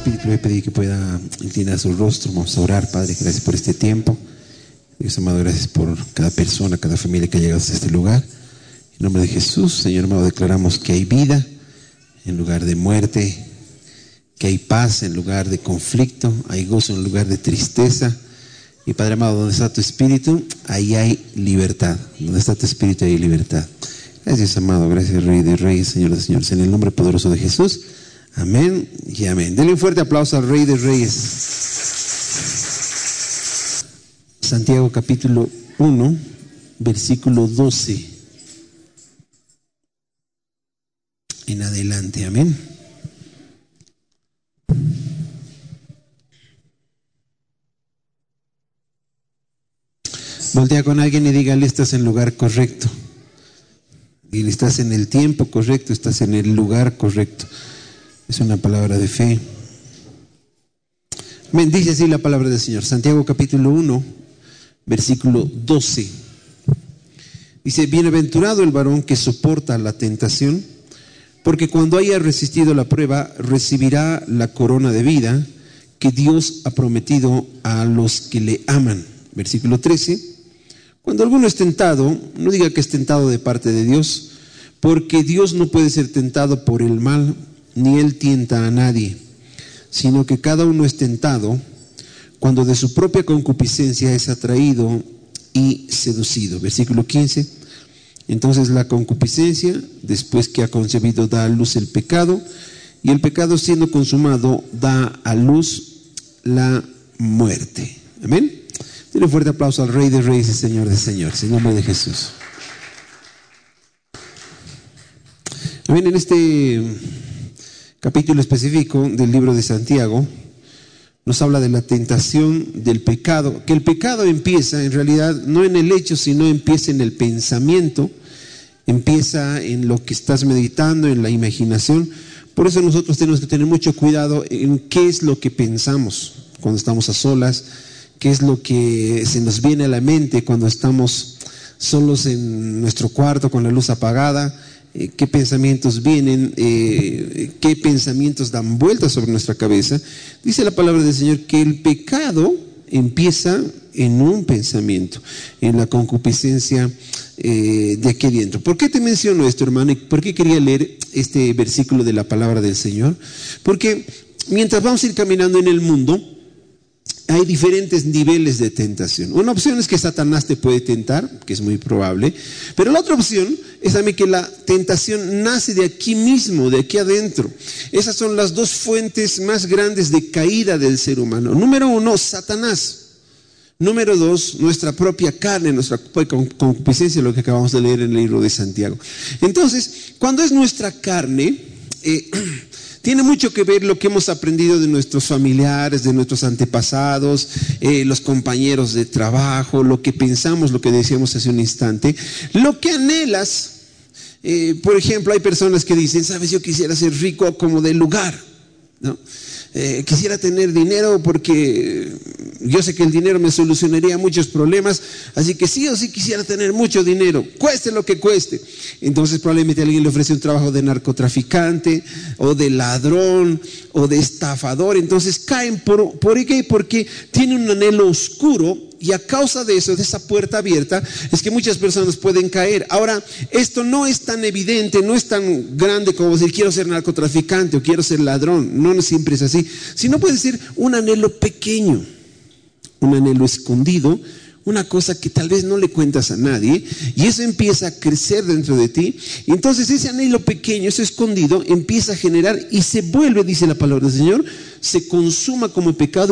Espíritu, le voy a pedir que pueda inclinar su rostro. Vamos a orar, Padre, gracias por este tiempo. Dios amado, gracias por cada persona, cada familia que ha llegado hasta este lugar. En nombre de Jesús, Señor amado, declaramos que hay vida en lugar de muerte, que hay paz en lugar de conflicto, hay gozo en lugar de tristeza. Y Padre amado, donde está tu Espíritu, ahí hay libertad. Donde está tu Espíritu, hay libertad. Gracias, amado, gracias, Rey de Reyes, Señor de Señores, en el nombre poderoso de Jesús. Amén y amén. Denle un fuerte aplauso al Rey de Reyes. Santiago capítulo 1, versículo 12 en adelante. Amén. Voltea con alguien y dígale: estás en el lugar correcto. Y estás en el tiempo correcto, estás en el lugar correcto. Es una palabra de fe. Amén. Dice así la palabra del Señor. Santiago capítulo 1, versículo 12. Dice: bienaventurado el varón que soporta la tentación, porque cuando haya resistido la prueba, recibirá la corona de vida que Dios ha prometido a los que le aman. Versículo 13. Cuando alguno es tentado, no diga que es tentado de parte de Dios, porque Dios no puede ser tentado por el mal, ni Él tienta a nadie, sino que cada uno es tentado cuando de su propia concupiscencia es atraído y seducido. Versículo 15. Entonces la concupiscencia, después que ha concebido, da a luz el pecado, y el pecado, siendo consumado, da a luz la muerte. Amén. Denle un fuerte aplauso al Rey de Reyes y Señor de Señores, en nombre de Jesús. Amén. En este capítulo específico del libro de Santiago nos habla de la tentación del pecado, que el pecado empieza en realidad no en el hecho, sino empieza en el pensamiento, empieza en lo que estás meditando, en la imaginación. Por eso nosotros tenemos que tener mucho cuidado en qué es lo que pensamos cuando estamos a solas, qué es lo que se nos viene a la mente cuando estamos solos en nuestro cuarto con la luz apagada. Qué pensamientos vienen, qué pensamientos dan vueltas sobre nuestra cabeza. Dice la palabra del Señor que el pecado empieza en un pensamiento, en la concupiscencia de aquí adentro. ¿Por qué te menciono esto, hermano? ¿Y por qué quería leer este versículo de la palabra del Señor? Porque mientras vamos a ir caminando en el mundo, hay diferentes niveles de tentación. Una opción es que Satanás te puede tentar, que es muy probable, pero la otra opción es también que la tentación nace de aquí mismo, de aquí adentro. Esas son las dos fuentes más grandes de caída del ser humano. Número uno, Satanás. Número dos, nuestra propia carne, nuestra concupiscencia, lo que acabamos de leer en el libro de Santiago. Entonces, cuando es nuestra carne, tiene mucho que ver lo que hemos aprendido de nuestros familiares, de nuestros antepasados, los compañeros de trabajo, lo que pensamos, lo que decíamos hace un instante, lo que anhelas. Por ejemplo, hay personas que dicen: sabes, yo quisiera ser rico como del lugar, ¿no? Quisiera tener dinero porque yo sé que el dinero me solucionaría muchos problemas, así que sí o sí quisiera tener mucho dinero, cueste lo que cueste. Entonces probablemente alguien le ofrece un trabajo de narcotraficante o de ladrón o de estafador. Entonces caen ¿por qué? Porque tiene un anhelo oscuro, y a causa de eso, de esa puerta abierta, es que muchas personas pueden caer. Ahora, esto no es tan evidente, no es tan grande como decir quiero ser narcotraficante o quiero ser ladrón. No siempre es así, sino puede ser un anhelo pequeño, un anhelo escondido, una cosa que tal vez no le cuentas a nadie, y eso empieza a crecer dentro de ti. Y entonces ese anhelo pequeño, ese escondido, empieza a generar y se vuelve, dice la palabra del Señor, se consuma como pecado.